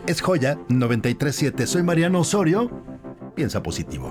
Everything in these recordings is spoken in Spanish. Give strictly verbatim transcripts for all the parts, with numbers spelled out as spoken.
Es Joya noventa y tres punto siete. Soy Mariano Osorio. Piensa positivo.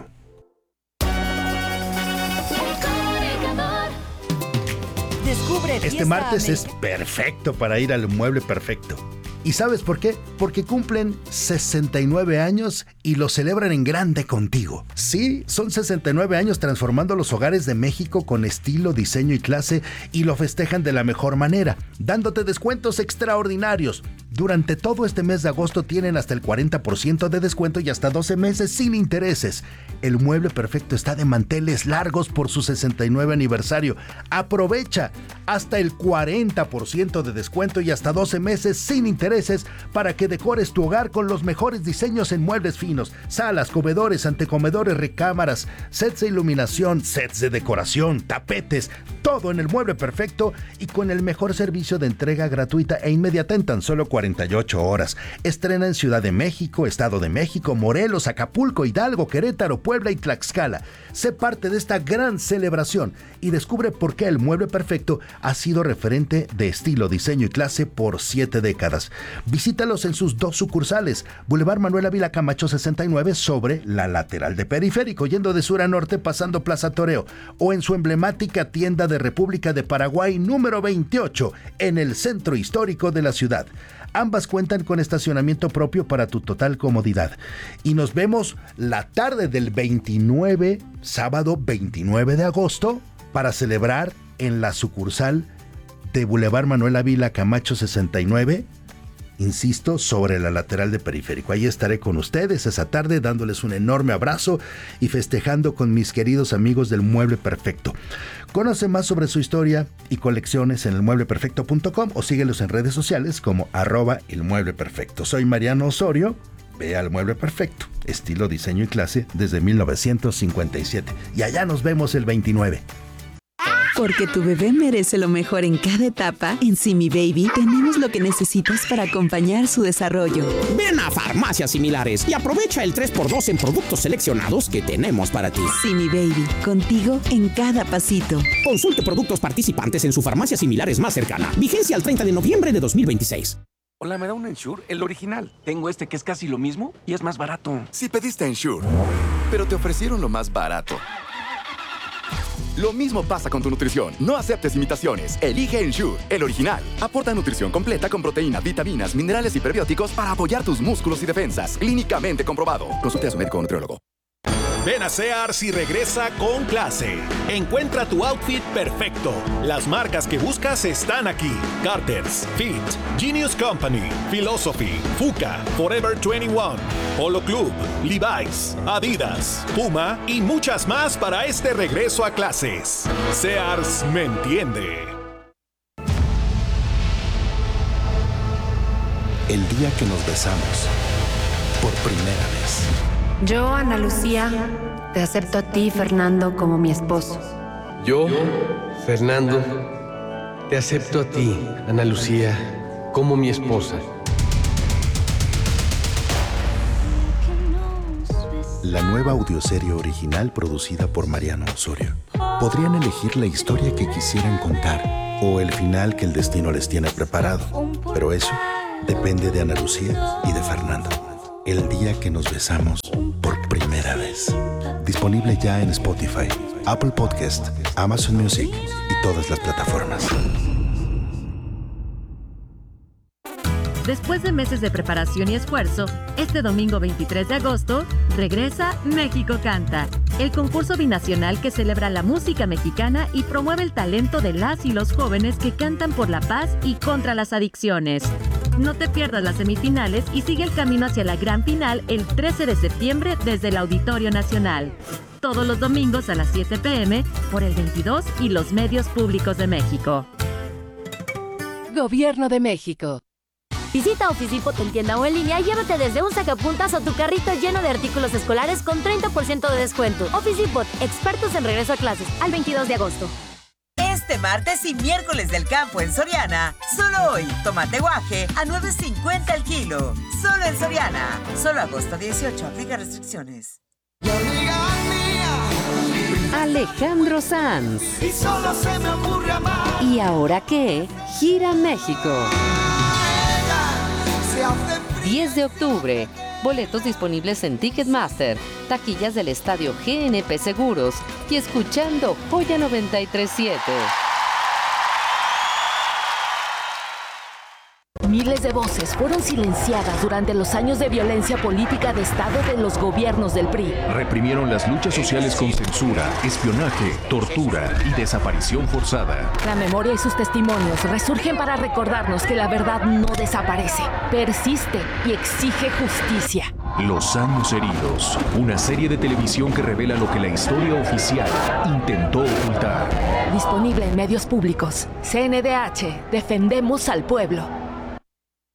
Descubre Este martes es perfecto para ir al Mueble Perfecto. ¿Y sabes por qué? Porque cumplen sesenta y nueve años y lo celebran en grande contigo. Sí, son sesenta y nueve años transformando los hogares de México con estilo, diseño y clase, y lo festejan de la mejor manera, dándote descuentos extraordinarios. Durante todo este mes de agosto tienen hasta el cuarenta por ciento de descuento y hasta doce meses sin intereses. El Mueble Perfecto está de manteles largos por su sesenta y nueve aniversario. Aprovecha hasta el cuarenta por ciento de descuento y hasta doce meses sin intereses para que decores tu hogar con los mejores diseños en muebles finos, salas, comedores, antecomedores, recámaras, sets de iluminación, sets de decoración, tapetes, todo en el Mueble Perfecto y con el mejor servicio de entrega gratuita e inmediata en tan solo cuarenta y ocho horas. Estrena en Ciudad de México, Estado de México, Morelos, Acapulco, Hidalgo, Querétaro, Puebla y Tlaxcala. Sé parte de esta gran celebración y descubre por qué el Mueble Perfecto ha sido referente de estilo, diseño y clase por siete décadas. Visítalos en sus dos sucursales, Boulevard Manuel Ávila Camacho sesenta y nueve sobre la lateral de Periférico, yendo de sur a norte pasando Plaza Toreo, o en su emblemática tienda de República de Paraguay número veintiocho en el centro histórico de la ciudad. Ambas cuentan con estacionamiento propio para tu total comodidad. Y nos vemos la tarde del veintinueve, sábado veintinueve de agosto, para celebrar en la sucursal de Boulevard Manuel Ávila Camacho sesenta y nueve, insisto, sobre la lateral de Periférico. Ahí estaré con ustedes esa tarde dándoles un enorme abrazo y festejando con mis queridos amigos del Mueble Perfecto. Conoce más sobre su historia y colecciones en el mueble perfecto punto com o síguelos en redes sociales como arroba el Mueble Perfecto. Soy Mariano Osorio. Ve al Mueble Perfecto, estilo, diseño y clase desde mil novecientos cincuenta y siete. Y allá nos vemos el veintinueve. Porque tu bebé merece lo mejor en cada etapa, en Simi Baby tenemos lo que necesitas para acompañar su desarrollo. Ven a Farmacias Similares y aprovecha el tres por dos en productos seleccionados que tenemos para ti. Simi Baby, contigo en cada pasito. Consulte productos participantes en su farmacia Similares más cercana. Vigencia al treinta de noviembre de dos mil veintiséis. Hola, ¿me da un Ensure? El original. Tengo este que es casi lo mismo y es más barato. Si pediste Ensure, pero te ofrecieron lo más barato. Lo mismo pasa con tu nutrición. No aceptes imitaciones. Elige Ensure, el original. Aporta nutrición completa con proteínas, vitaminas, minerales y prebióticos para apoyar tus músculos y defensas. Clínicamente comprobado. Consulte a su médico o nutriólogo. Ven a Sears y regresa con clase. Encuentra tu outfit perfecto. Las marcas que buscas están aquí. Carter's, Fit, Genius Company, Philosophy, Fuka, Forever veintiuno, Polo Club, Levi's, Adidas, Puma y muchas más para este regreso a clases. Sears me entiende. El día que nos besamos por primera vez. Yo, Ana Lucía, te acepto a ti, Fernando, como mi esposo. Yo, Fernando, te acepto a ti, Ana Lucía, como mi esposa. La nueva audioserie original producida por Mariano Osorio. Podrían elegir la historia que quisieran contar o el final que el destino les tiene preparado, pero eso depende de Ana Lucía y de Fernando. El día que nos besamos por primera vez. Disponible ya en Spotify, Apple Podcast, Amazon Music y todas las plataformas. Después de meses de preparación y esfuerzo, este domingo veintitrés de agosto, regresa México Canta, el concurso binacional que celebra la música mexicana y promueve el talento de las y los jóvenes que cantan por la paz y contra las adicciones. No te pierdas las semifinales y sigue el camino hacia la gran final el trece de septiembre desde el Auditorio Nacional. Todos los domingos a las siete pe eme por el veintidós y los medios públicos de México. Gobierno de México. Visita Office Depot en tienda o en línea y llévate desde un sacapuntas o tu carrito lleno de artículos escolares con treinta por ciento de descuento. Office Depot, expertos en regreso a clases, al veintidós de agosto. Este martes y miércoles del campo en Soriana. Solo hoy, tomate guaje a nueve cincuenta el kilo. Solo en Soriana. Solo agosto dieciocho. Aplica restricciones. Alejandro Sanz. Y solo se me ocurre amar. ¿Y ahora qué? Gira México. Se hace frío. diez de octubre. Boletos disponibles en Ticketmaster, taquillas del estadio G N P Seguros y escuchando Joya noventa y tres punto siete. Miles de voces fueron silenciadas durante los años de violencia política de Estado de los gobiernos del P R I. Reprimieron las luchas sociales con censura, espionaje, tortura y desaparición forzada. La memoria y sus testimonios resurgen para recordarnos que la verdad no desaparece, persiste y exige justicia. Los años heridos, una serie de televisión que revela lo que la historia oficial intentó ocultar. Disponible en medios públicos. C N D H, defendemos al pueblo.